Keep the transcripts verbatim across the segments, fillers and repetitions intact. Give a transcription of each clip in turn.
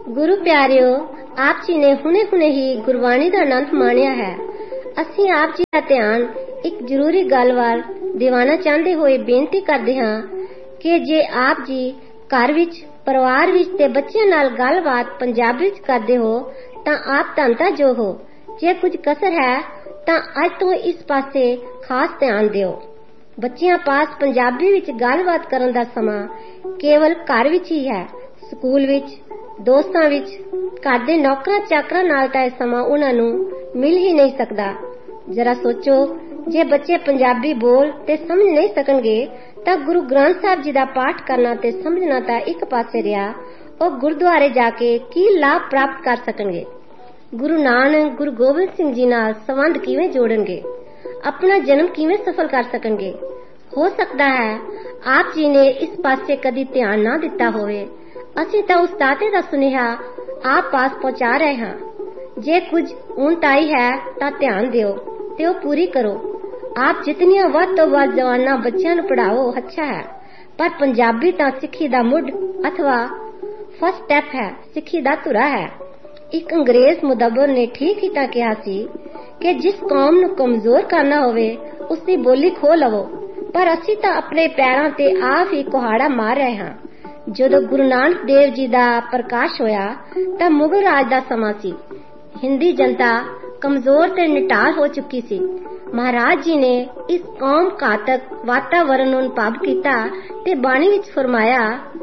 गुरु प्यारिओ, आप जी ने हुणे हुणे ही गुरबाणी का आनंद माणिया है। असीं आप जी का ध्यान एक जरूरी गल वाल दिवाना चाहते हुए बेनती करते हाँ कि जे आप जी घर विच परिवार विच ते बच्चियां नाल गलबात पंजाबी विच करते हो तां आप धनता जो हो। जे कुछ कसर है तां अज तो इस पासे खास ध्यान दिओ। बच्चियां पास पंजाबी विच गलबात करन दा समा केवल घर विच ही है। स्कूल विच, दोस्तां विच, घर दे नौकरां चाकरां नाल तां इह समा उन्हां नूं मिल ही नहीं सकदा। जरा सोचो, जे बच्चे पंजाबी बोल ते समझ नहीं सकणगे तां गुरु ग्रंथ साहिब जी दा पाठ करना ते समझना तां एक पासे रिहा, और गुरुद्वारे जाके की लाभ प्राप्त कर सकणगे। गुरु नानक गुरु गोबिंद सिंह जी नाल संबंध किवें जोड़नगे, अपना जन्म किवें सफल कर सकणगे। हो सकदा है आप जी ने इस पासे कदी ध्यान ना दिता होवे। असीं तां उस दाते दा सुनेहा आप पास पहुंचा रहे हां। जे कुछ ऊणताई है तां ध्यान दिओ ते ओह पूरी करो। आप जितनियां वध तो वध जवाना बच्चियां नूं पढ़ाओ अच्छा है, पर पंजाबी तां सिੱਖੀ दा मुੱਢ अथवा फर्स्ट स्टैप है, सिੱਖੀ दा धुरा है। एक अंग्रेज मुदब्बर ने ठीक ही तां कहा सी कि जिस कौम नूं कमजोर करना होवे उसकी बोली खो लवो, पर असीं तां अपने पैरां ते आप ही कुहाड़ा मार रहे हां। ਜਦੋਂ गुरु नानक देव जी ਦਾ प्रकाश होया ਤਾਂ मुगल राज ਦਾ ਸਮਾਂ ਸੀ। हिंदी जनता कमजोर ते निटाल हो चुकी सी। महाराज जी ने इस कौम घातक वातावरण ਨੂੰ ਨਿਭਾਵ ਕੀਤਾ ਤੇ ਬਾਣੀ ਵਿੱਚ ਫਰਮਾਇਆ,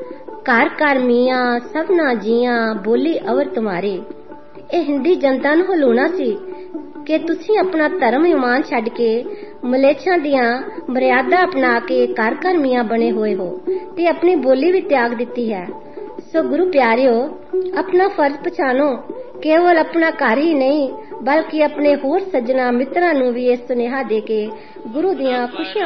ਘਰ ਘਰ ਮੀਆਂ ਸਭਨਾ ਜੀਆਂ ਬੋਲੀ ਅਵਰ ਤੁਮਾਰੀ। ਇਹ ਹਿੰਦੀ ਜਨਤਾ ਨੂੰ ਹਲਾਉਣਾ ਸੀ ਕਿ ਤੁਸੀਂ ਆਪਣਾ ਧਰਮ ਇਮਾਨ ਛੱਡ ਕੇ ਮਲੇਛਾਂ ਦੀਆਂ ਮਰਿਆਦਾ अपना के घर घर मियाँ बने हुए हो ते अपनी बोली भी त्याग दिती है। सो गुरु प्यारिओ, अपना फर्ज पछाणो। केवल अपना घर ही नहीं बल्कि अपने होर सज्जना मित्रां नूं भी इह सुनेहा दे के गुरु दियां खुशियां